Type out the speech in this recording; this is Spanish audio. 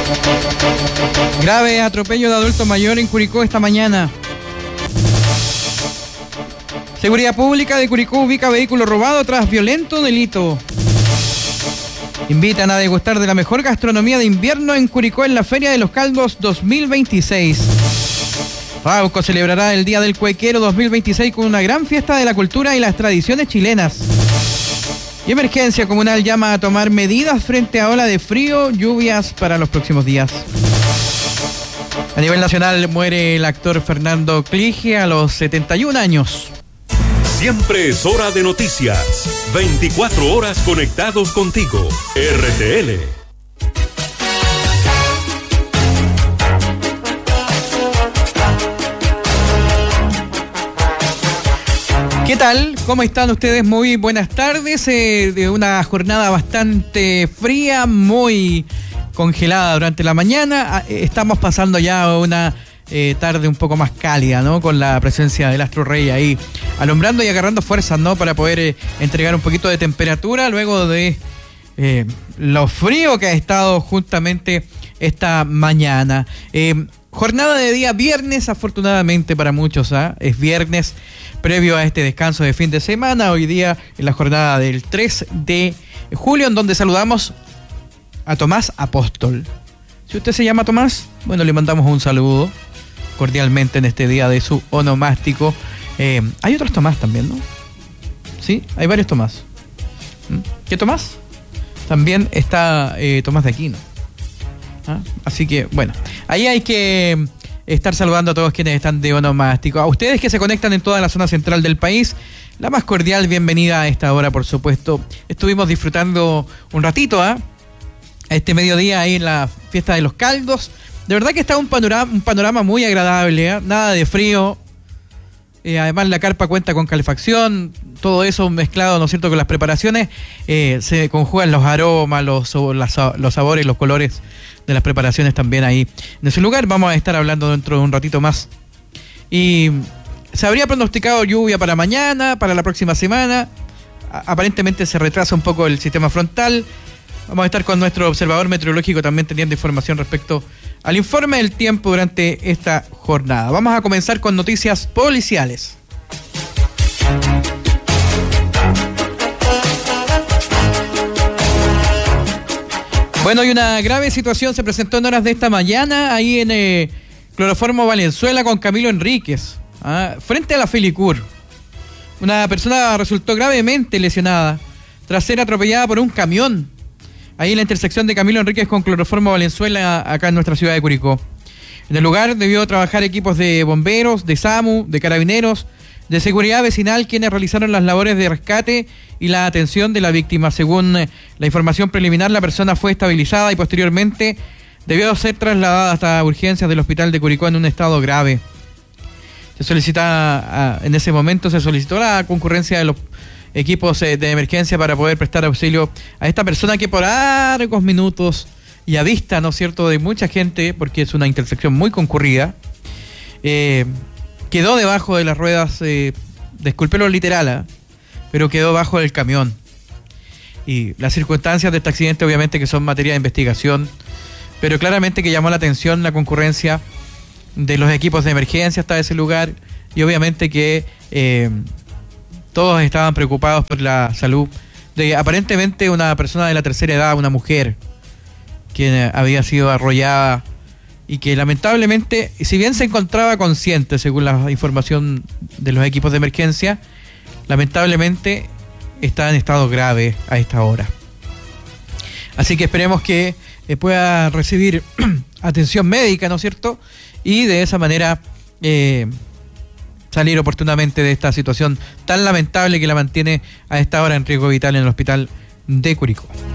Grave atropello de adulto mayor en Curicó esta mañana. Seguridad Pública de Curicó ubica vehículo robado tras violento delito. Invitan a degustar de la mejor gastronomía de invierno en Curicó en la Feria de los Caldos 2026. Rauco celebrará el Día del Cuequero 2026 con una gran fiesta de la cultura y las tradiciones chilenas. Y Emergencia Comunal llama a tomar medidas frente a ola de frío, lluvias para los próximos días. A nivel nacional muere el actor Fernando Clige a los 71 años. Siempre es hora de noticias. 24 horas conectados contigo. RTL. ¿Qué tal? ¿Cómo están ustedes? Muy buenas tardes. De una jornada bastante fría, muy congelada durante la mañana. Estamos pasando ya a una tarde un poco más cálida, ¿no? Con la presencia del Astro Rey ahí alumbrando y agarrando fuerzas, ¿no? Para poder entregar un poquito de temperatura luego de lo frío que ha estado justamente esta mañana. Jornada de día viernes, afortunadamente para muchos, es viernes previo a este descanso de fin de semana. Hoy día en la jornada del 3 de julio, en donde saludamos a Tomás Apóstol. Si usted se llama Tomás, bueno, le mandamos un saludo cordialmente en este día de su onomástico. Hay otros Tomás también, ¿no? Sí, hay varios Tomás. ¿Qué Tomás? También está Tomás de Aquino. Así que, bueno, ahí hay que estar saludando a todos quienes están de onomástico. A ustedes que se conectan en toda la zona central del país, la más cordial bienvenida a esta hora, por supuesto. Estuvimos disfrutando un ratito, este mediodía ahí en la fiesta de los Caldos. De verdad que está un panorama muy agradable, nada de frío. Además la carpa cuenta con calefacción, todo eso mezclado, ¿no es cierto?, con las preparaciones. Se conjugan los aromas, los sabores, los colores de las preparaciones también ahí en ese lugar. Vamos a estar hablando dentro de un ratito más. Y se habría pronosticado lluvia para mañana, para la próxima semana. Aparentemente se retrasa un poco el sistema frontal. Vamos a estar con nuestro observador meteorológico también teniendo información respecto al informe del tiempo durante esta jornada. Vamos a comenzar con noticias policiales. Bueno, y una grave situación se presentó en horas de esta mañana ahí en Cloroformo Valenzuela con Camilo Enríquez, frente a la Filicur. Una persona resultó gravemente lesionada tras ser atropellada por un camión ahí en la intersección de Camilo Enríquez con Cloroformo Valenzuela, acá en nuestra ciudad de Curicó. En el lugar debió trabajar equipos de bomberos, de SAMU, de carabineros, de seguridad vecinal, quienes realizaron las labores de rescate y la atención de la víctima. Según la información preliminar, la persona fue estabilizada y posteriormente debió ser trasladada hasta urgencias del hospital de Curicó en un estado grave. En ese momento se solicitó la concurrencia de los equipos de emergencia para poder prestar auxilio a esta persona que por largos minutos y a vista, ¿no es cierto?, de mucha gente, porque es una intersección muy concurrida, quedó debajo de las ruedas, disculpe lo literal, pero quedó bajo del camión. Y las circunstancias de este accidente obviamente que son materia de investigación, pero claramente que llamó la atención la concurrencia de los equipos de emergencia hasta ese lugar, y obviamente que todos estaban preocupados por la salud de aparentemente una persona de la tercera edad, una mujer, quien había sido arrollada y que lamentablemente, si bien se encontraba consciente según la información de los equipos de emergencia, lamentablemente está en estado grave a esta hora. Así que esperemos que pueda recibir atención médica, ¿no es cierto? Y de esa manera salir oportunamente de esta situación tan lamentable que la mantiene a esta hora en riesgo vital en el hospital de Curicó.